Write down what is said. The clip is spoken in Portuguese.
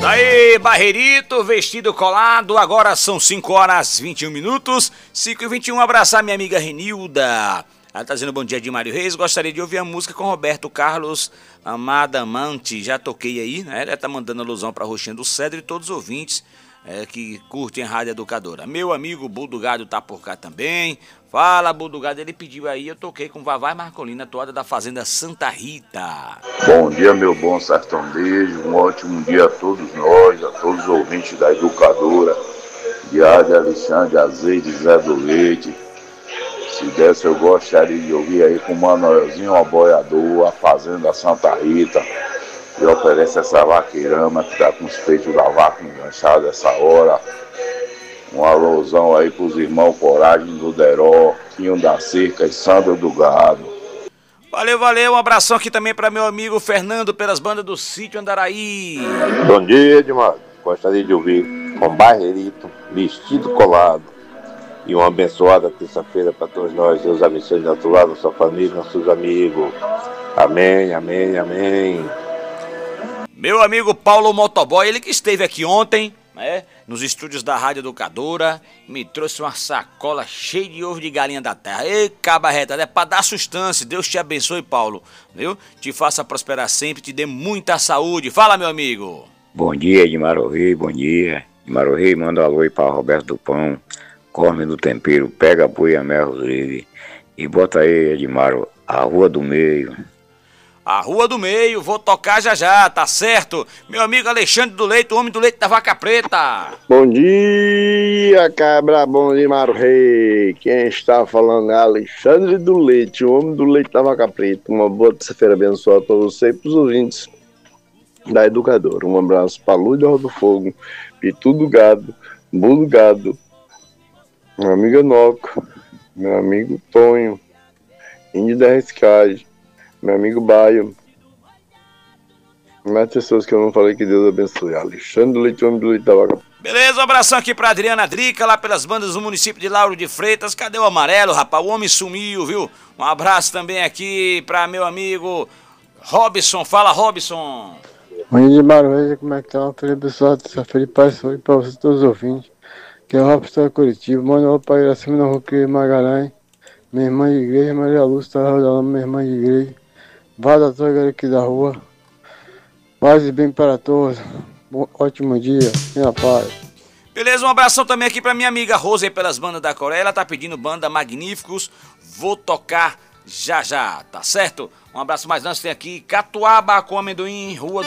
Daí, Barreirito, vestido colado, agora são 5h21, 5h21, abraçar minha amiga Renilda. Ela tá dizendo bom dia de Mário Reis, gostaria de ouvir a música com Roberto Carlos, Amada Amante, já toquei aí, né? Ela tá mandando alusão pra Roxinha do Cedro e todos os ouvintes que curtem a Rádio Educadora. Meu amigo Budugado tá por cá também. Fala, Budugado, ele pediu aí, eu toquei com Vavá Marcolina, toada da Fazenda Santa Rita. Bom dia, meu bom sertanejo, um ótimo dia a todos nós, a todos os ouvintes da Educadora, Diário Alexandre Azeite, Zé do Leite. Se desse, eu gostaria de ouvir aí com o Manuelzinho, o boiador, a Fazenda Santa Rita, que oferece essa vaqueirama que tá com os peitos da vaca enganchados essa hora. Um alusão aí pros irmãos Coragem do Deró, Quinho da Cerca e Sandra do Gado. Valeu, valeu, um abração aqui também para meu amigo Fernando pelas bandas do Sítio Andaraí. Bom dia, Edmar. Gostaria de ouvir com Barreirito, vestido colado. E uma abençoada terça-feira para todos nós. Deus abençoe na tua lado, sua família, nossos amigos. Amém, amém, amém. Meu amigo Paulo Motoboy, ele que esteve aqui ontem, né, nos estúdios da Rádio Educadora, me trouxe uma sacola cheia de ovo de galinha da terra. Ei, caba reta, é pra dar sustância. Deus te abençoe, Paulo, viu? Te faça prosperar sempre, te dê muita saúde. Fala, meu amigo. Bom dia, Edmar Rei, bom dia. Edmar Rei, manda um alô aí para Roberto do Pão, Corme do Tempero, Pega Boi a Mel Rodrigues e bota aí, Edmar, a Rua do Meio. A Rua do Meio, vou tocar já já, tá certo? Meu amigo Alexandre do Leite, o homem do leite da vaca preta. Bom dia, cabra bom de Mário Rei. Quem está falando é Alexandre do Leite, o homem do leite da vaca preta. Uma boa terça-feira abençoada para você e para os ouvintes da Educadora. Um abraço para Luz do Rodo Fogo, Pitu do Gado, Bulo do Gado, meu amigo Enoco, meu amigo Tonho, Índio da Rescagem, meu amigo Baio, mais pessoas que eu não falei, que Deus abençoe. Alexandre do Leite, homem do leite da vaca. Beleza, um abração aqui pra Adriana Drica, lá pelas bandas do município de Lauro de Freitas. Cadê o amarelo, rapaz? O homem sumiu, viu? Um abraço também aqui pra meu amigo Robson. Fala, Robson. Bom dia de Marueza, como é que tá? Feliz pessoal, terça-feira, paz, saúde pra vocês todos os ouvintes. Que é o Robson da Curitiba. Manda um pra Iracema na Roqueira Magalhães. Minha irmã de igreja, Maria Lúcia, tá rodando, minha irmã de igreja. Vada toda aqui da rua. Paz e bem para todos. Ótimo dia, minha paz. Beleza, um abração também aqui pra minha amiga Rose aí pelas bandas da Coreia. Ela tá pedindo banda Magníficos. Vou tocar já já, tá certo? Um abraço mais antes, tem aqui Catuaba com Amendoim, Rua